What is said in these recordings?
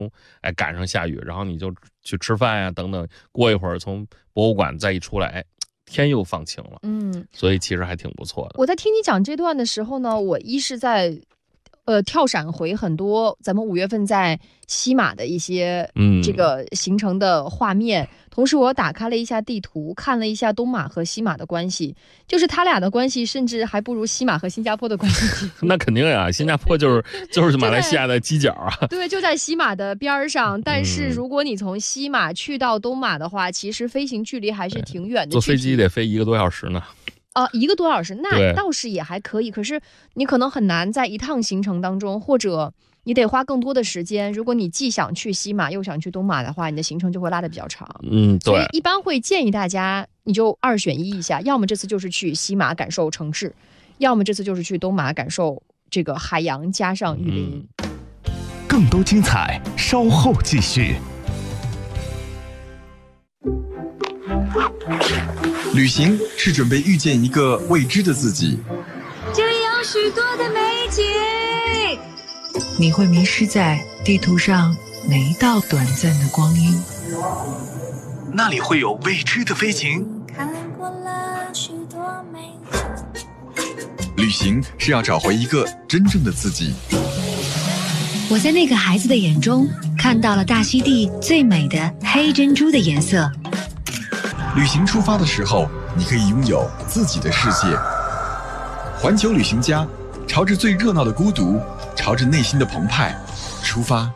哎，赶上下雨，然后你就去吃饭呀等等，过一会儿从博物馆再一出来，哎，天又放晴了，所以其实还挺不错的。 我在听你讲这段的时候呢，我一是在跳闪回很多咱们5月份在西马的一些这个行程的画面，同时我打开了一下地图，看了一下东马和西马的关系，就是他俩的关系甚至还不如西马和新加坡的关系。 那肯定呀，新加坡就是马来西亚的犄角啊。 对，就在西马的边上，但是如果你从西马去到东马的话，其实飞行距离还是挺远的， 坐飞机得飞1个多小时呢。 1个多小时，那倒是也还可以。可是你可能很难在一趟行程当中，或者你得花更多的时间。如果你既想去西马又想去东马的话，你的行程就会拉得比较长。 对。 所以一般会建议大家，你就2选1一下，要么这次就是去西马感受城市，要么这次就是去东马感受这个海洋加上雨林。 更多精彩稍后继续。 旅行是准备遇见一个未知的自己， 这里有许多的美景， 你会迷失在地图上哪一道短暂的光阴？ 那里会有未知的飞行。 看过了许多美景， 旅行是要找回一个真正的自己。 我在那个孩子的眼中看到了大溪地最美的黑珍珠的颜色。 旅行出发的时候，你可以拥有自己的世界。环球旅行家，朝着最热闹的孤独，朝着内心的澎湃出发。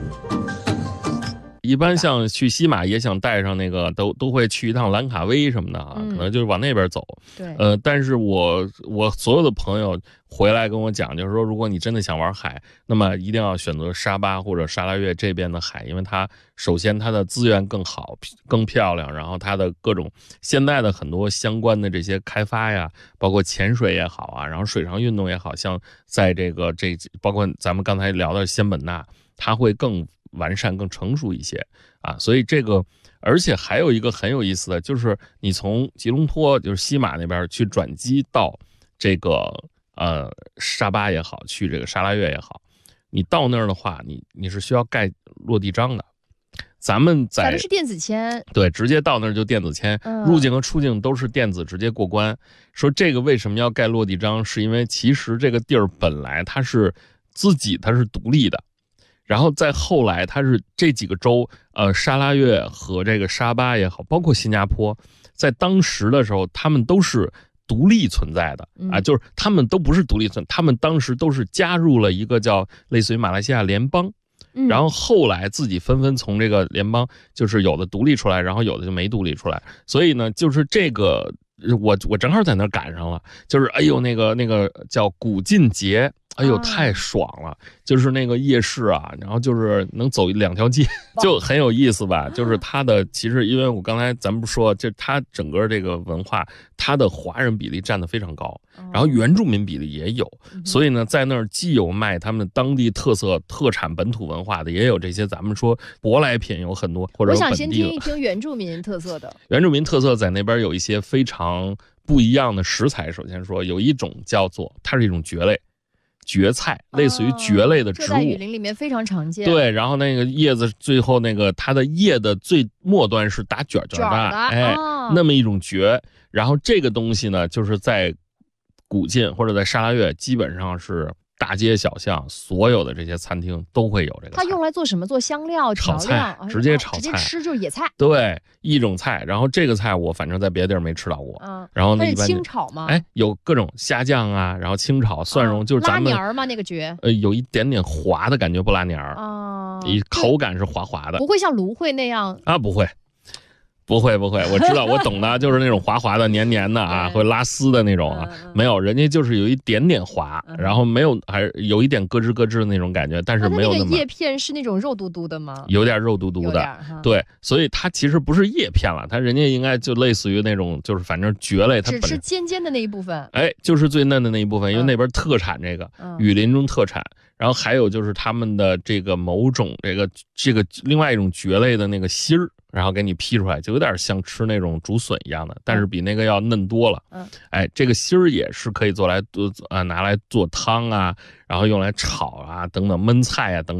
一般像去西马也想带上那个都会去一趟兰卡威什么的啊，可能就是往那边走。 对， 但是我所有的朋友回来跟我讲，就是说，如果你真的想玩海，那么一定要选择沙巴或者沙拉越这边的海，因为它首先它的资源更好、更漂亮，然后它的各种现在的很多相关的这些开发呀，包括潜水也好啊，然后水上运动也好，像在包括咱们刚才聊的仙本那，它会更完善、更成熟一些啊，所以而且还有一个很有意思的，就是你从吉隆坡，就是西马那边去转机到这个沙巴也好，去这个沙拉越也好，你到那儿的话，你是需要盖落地章的。咱们盖的是电子签， 对，直接到那儿就电子签，入境和出境都是电子直接过关。说这个为什么要盖落地章，是因为其实这个地儿本来它是独立的。然后再后来，它是这几个州，沙拉越和这个沙巴也好，包括新加坡，在当时的时候，他们都是独立存在的啊，就是他们都不是独立存在，他们当时都是加入了一个叫类似于马来西亚联邦，然后后来自己纷纷从这个联邦，就是有的独立出来，然后有的就没独立出来，所以呢，就是这个我正好在那儿赶上了，就是哎呦那个叫古晋节。哎呦，太爽了！就是那个夜市啊，然后就是能走2条街，就很有意思吧。就是它的其实，因为我刚才咱们不说，就它整个这个文化，它的华人比例占得非常高，然后原住民比例也有，所以呢，在那儿既有卖他们当地特色特产本土文化的，也有这些咱们说舶来品有很多，或者我想先听一听原住民特色的。 原住民特色在那边有一些非常不一样的食材。首先说，有一种叫做它是一种蕨类。蕨菜，类似于蕨类的植物， 这在雨林里面非常常见。 对，然后那个叶子最后它的叶的最末端是打卷的，哎，那么一种蕨。然后这个东西呢，就是在古晋或者在沙拉越，基本上是大街小巷所有的这些餐厅都会有这个菜。 它用来做什么？做香料、 炒菜，直接炒菜， 直接吃就是野菜。 对，一种菜。然后这个菜我反正在别的地儿没吃到过。然后呢，一般清炒吗？ 哎，有各种虾酱啊，然后清炒、蒜蓉，就是咱们拉黏儿吗？那个蕨？ 有一点点滑的感觉，不拉黏儿啊，口感是滑滑的， 不会像芦荟那样啊，不会。不会，我知道，我懂的，就是那种滑滑的、黏黏的啊，会拉丝的那种啊，没有，人家就是有一点点滑，然后没有，还是有一点咯吱咯吱的那种感觉，但是没有那么。 那个叶片是那种肉嘟嘟的吗？ 有点肉嘟嘟的，对，所以它其实不是叶片了，它人家应该就类似于那种，就是反正蕨类，它只吃尖尖的那一部分， 哎，就是最嫩的那一部分，因为那边特产这个，雨林中特产。然后还有就是他们的这个某种这个另外一种蕨类的那个芯儿，然后给你劈出来，就有点像吃那种竹笋一样的，但是比那个要嫩多了。哎，这个芯儿也是可以拿来做汤啊，然后用来炒啊等等，焖菜啊等等。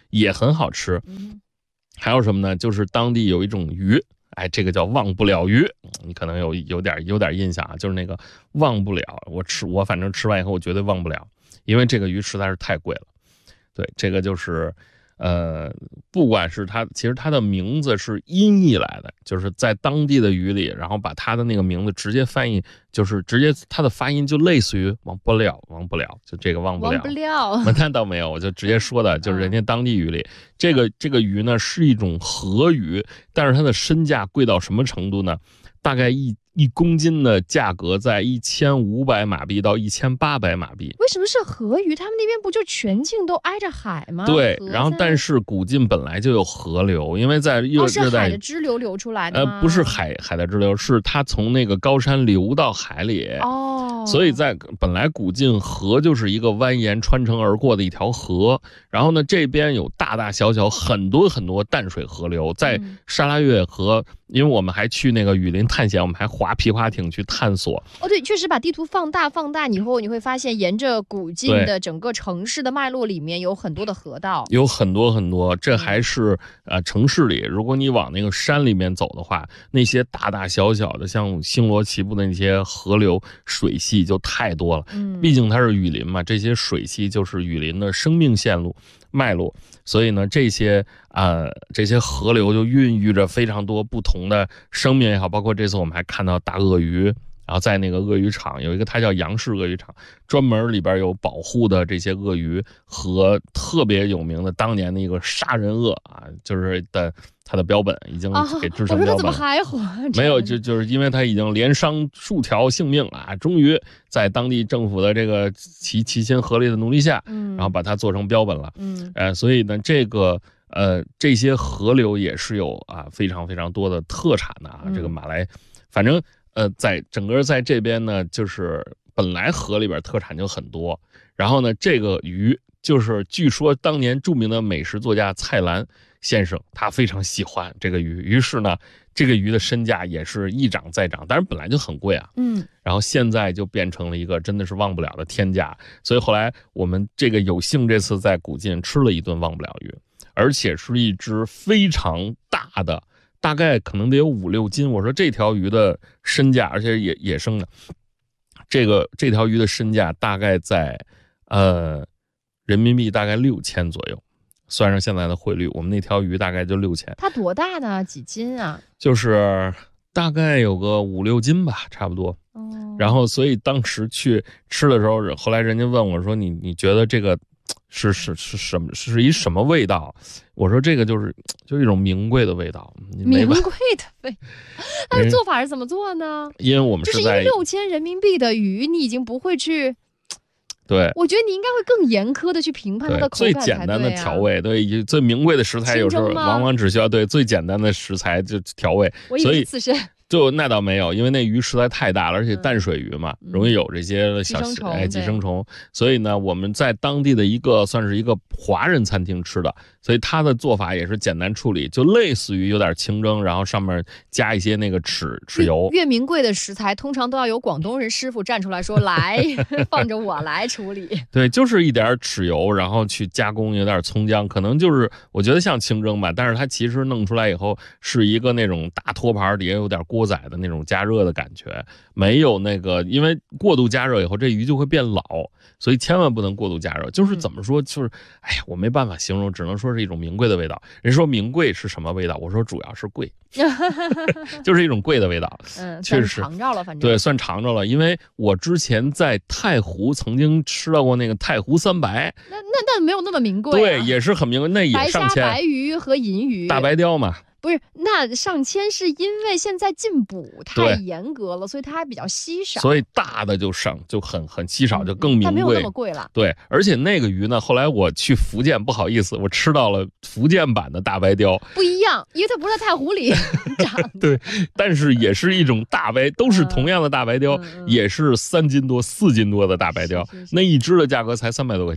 也很好吃。还有什么呢？就是当地有一种鱼，哎，这个叫忘不了鱼，你可能有点印象啊，就是那个忘不了，我反正吃完以后我绝对忘不了，因为这个鱼实在是太贵了。对，这个就是不管是它，其实它的名字是音译来的，就是在当地的语里，然后把它的那个名字直接翻译，就是直接它的发音就类似于忘不了，就这个忘不了。那倒没有，我就直接说的，就是人家当地语里，这个鱼呢是一种河鱼，但是它的身价贵到什么程度呢？大概一公斤的价格在1500马币到1800马币。 为什么是河鱼？他们那边不就全境都挨着海吗？ 对，然后但是古晋本来就有河流，因为在热带， 是海的支流流出来的吗？ 不是海的支流，是它从那个高山流到海里。所以在本来古晋河就是一个蜿蜒穿城而过的一条河，然后呢这边有大大小小很多淡水河流，在沙拉越河，因为我们还去那个雨林探险，我们还划皮划艇去探索。 对，确实把地图放大以后，你会发现沿着古晋的整个城市的脉络里面有很多的河道， 有很多，这还是城市里。如果你往那个山里面走的话，那些大大小小的像星罗棋布的那些河流水系就太多了。毕竟它是雨林嘛，这些水系就是雨林的生命线路脉络，所以呢这些河流就孕育着非常多不同的生命也好，包括这次我们还看到大鳄鱼，然后在那个鳄鱼场有一个它叫杨氏鳄鱼场，专门里边有保护的这些鳄鱼和特别有名的当年的一个杀人鳄啊，就是它的标本已经给制成标本了。我说它怎么还活？ 没有，就是因为它已经连伤数条性命啊，终于在当地政府的这个齐心合力的努力下，然后把它做成标本了。所以呢，这些河流也是有非常非常多的特产的啊。这个马来，反正在整个在这边呢，就是本来河里边特产就很多，然后呢，这个鱼就是据说当年著名的美食作家蔡澜先生他非常喜欢这个鱼，于是呢，这个鱼的身价也是一涨再涨，但是本来就很贵啊。然后现在就变成了一个真的是忘不了的天价，所以后来我们这个有幸这次在古晋吃了一顿忘不了鱼，而且是一只非常大的。大概可能得有5-6斤，我说这条鱼的身价，而且野生的，这条鱼的身价大概在人民币大概6000左右，算上现在的汇率，我们那条鱼大概就6000。 它多大呢？几斤啊？ 就是大概有个5-6斤吧，差不多。然后所以当时去吃的时候，后来人家问我说你觉得这个是什么？是一什么味道？我说这个就是一种名贵的味道。 名贵的味，但是做法是怎么做呢？ 因为我们就是因为6000人民币的鱼，你已经不会去。 对， 我觉得你应该会更严苛的去评判它的口感才对啊。 最简单的调味，对，最名贵的食材有时候往往只需要对最简单的食材就调味。 我以为刺身。 就那倒没有，因为那鱼实在太大了，而且淡水鱼嘛，容易有这些小寄生虫，所以呢，我们在当地的算是一个华人餐厅吃的，所以它的做法也是简单处理，就类似于有点清蒸，然后上面加一些那个豉油。 越名贵的食材，通常都要有广东人师傅站出来说来，放着我来处理。 对，就是一点豉油，然后去加工，有点葱姜，可能就是我觉得像清蒸吧，但是它其实弄出来以后是一个那种大托盘，底下有点锅仔的那种加热的感觉，没有那个，因为过度加热以后这鱼就会变老，所以千万不能过度加热。就是怎么说，就是哎呀，我没办法形容，只能说是一种名贵的味道。人说名贵是什么味道？我说主要是贵，就是一种贵的味道。确实尝着了，反正对，算尝着了。因为我之前在太湖曾经吃到过那个太湖3白， 那没有那么名贵。 对，也是很名贵，那也上千。 白虾、白鱼和银鱼， 大白鲷嘛。 不是，那上千是因为现在禁捕太严格了，所以它还比较稀少。 所以大的就很稀少，就更名贵。 但没有那么贵了。 对，而且那个鱼呢，后来我去福建，不好意思，我吃到了福建版的大白鲷， 不一样，因为它不是在太湖里长的。 对，但是也是一种大白，都是同样的大白鲷，也是3斤多、4斤多的大白鲷，那一只的价格才300多块钱。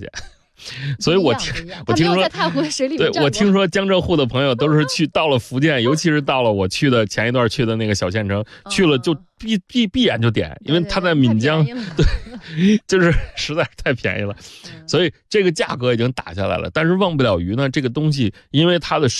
所以我听说在太湖的水里面， 对，我听说江浙沪的朋友都是到了福建，尤其是到了我去的前一段去的那个小县城，去了就闭眼就点，因为它在闽江，对，就是实在是太便宜了，所以这个价格已经打下来了。但是忘不了鱼呢，这个东西因为它的